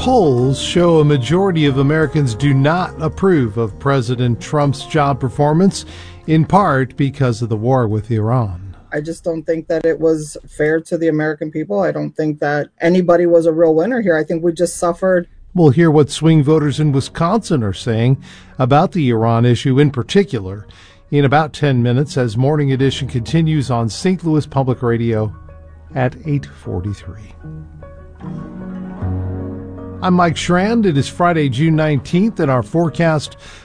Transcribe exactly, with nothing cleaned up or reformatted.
Polls show a majority of Americans do not approve of President Trump's job performance, in part because of the war with Iran. I just don't think that it was fair to the American people. I don't think that anybody was a real winner here. I think we just suffered. We'll hear what swing voters in Wisconsin are saying about the Iran issue in particular in about ten minutes as Morning Edition continues on Saint Louis Public Radio at eight forty-three. I'm Mike Schrand. It is Friday, June nineteenth, and our forecast